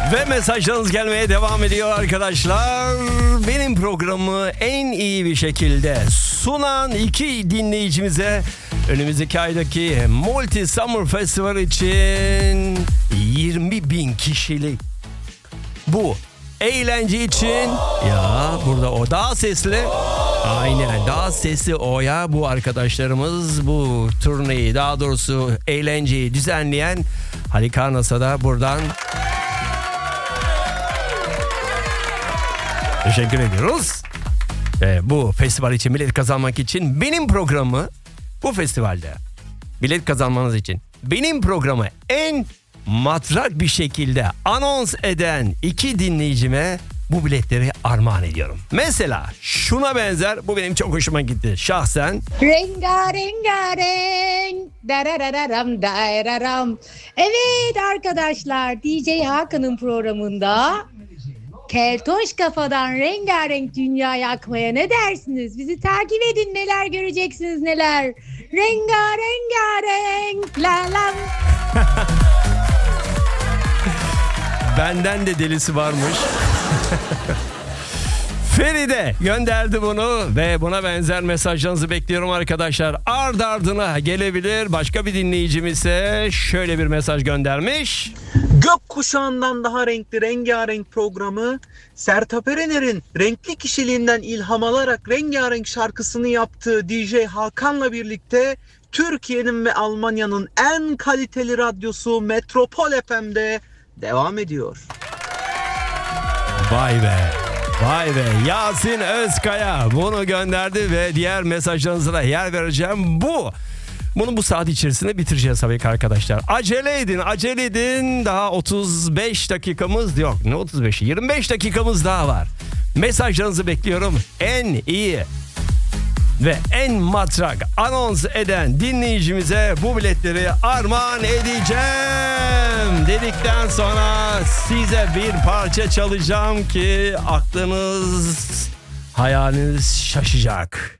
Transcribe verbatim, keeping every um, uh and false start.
Ve mesajlarınız gelmeye devam ediyor arkadaşlar. Benim programı en iyi bir şekilde sunan iki dinleyicimize önümüzdeki aydaki Multi Summer Festival için yirmi bin kişilik bu eğlence için, ya burada o daha sesli, aynen daha sesli o ya, bu arkadaşlarımız bu turneyi, daha doğrusu eğlenceyi düzenleyen Halikarnas'a da buradan teşekkür ediyoruz. Ve bu festival için bilet kazanmak için benim programı, bu festivalde bilet kazanmanız için benim programı en matrak bir şekilde anons eden iki dinleyicime bu biletleri armağan ediyorum. Mesela şuna benzer, bu benim çok hoşuma gitti şahsen. Renga renga reng, darararam dararam. Evet arkadaşlar, D J Hakan'ın programında Keltoş kafadan rengarenk dünya yakmaya ne dersiniz? Bizi takip edin, neler göreceksiniz neler. Renga renga renk la la. Benden de delisi varmış. Feride gönderdi bunu ve buna benzer mesajlarınızı bekliyorum arkadaşlar. Ard ardına gelebilir. Başka bir dinleyicimiz ise şöyle bir mesaj göndermiş. Gökkuşağından daha renkli rengarenk programı Sertab Erener'in renkli kişiliğinden ilham alarak rengarenk şarkısını yaptığı D J Hakan'la birlikte Türkiye'nin ve Almanya'nın en kaliteli radyosu Metropol F M'de devam ediyor. Vay be. Vay be, Yasin Özkaya bunu gönderdi ve diğer mesajlarınıza da yer vereceğim. Bu Bunu bu saat içerisinde bitireceğiz tabii ki arkadaşlar. Acele edin, acele edin. Daha otuz beş dakikamız yok. Ne otuz beşi? yirmi beş dakikamız daha var. Mesajlarınızı bekliyorum. En iyi ve en matrak anons eden dinleyicimize bu biletleri armağan edeceğim dedikten sonra size bir parça çalacağım ki aklınız, hayaliniz şaşacak.